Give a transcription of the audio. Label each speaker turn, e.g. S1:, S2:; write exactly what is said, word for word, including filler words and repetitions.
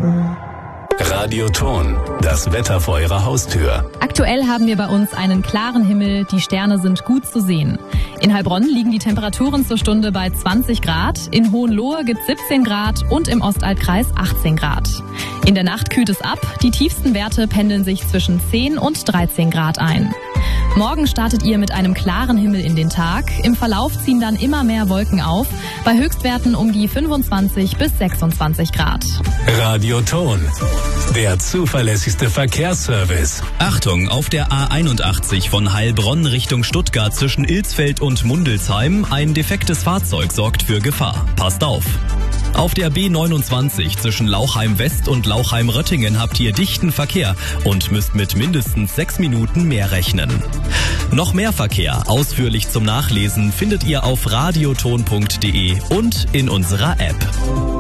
S1: Radioton, das Wetter vor Ihrer Haustür.
S2: Aktuell haben wir bei uns einen klaren Himmel, die Sterne sind gut zu sehen. In Heilbronn liegen die Temperaturen zur Stunde bei zwanzig Grad, in Hohenlohe gibt's siebzehn Grad und im Ostalbkreis achtzehn Grad. In der Nacht kühlt es ab, die tiefsten Werte pendeln sich zwischen zehn und dreizehn Grad ein. Morgen startet ihr mit einem klaren Himmel in den Tag. Im Verlauf ziehen dann immer mehr Wolken auf, bei Höchstwerten um die fünfundzwanzig bis sechsundzwanzig Grad.
S1: Radioton, der zuverlässigste Verkehrsservice.
S3: Achtung, auf der A einundachtzig von Heilbronn Richtung Stuttgart zwischen Ilsfeld und Mundelsheim. Ein defektes Fahrzeug sorgt für Gefahr. Passt auf. Auf der B neunundzwanzig zwischen Lauchheim West und Lauchheim Röttingen habt ihr dichten Verkehr und müsst mit mindestens sechs Minuten mehr rechnen. Noch mehr Verkehr, ausführlich zum Nachlesen, findet ihr auf radioton punkt de und in unserer App.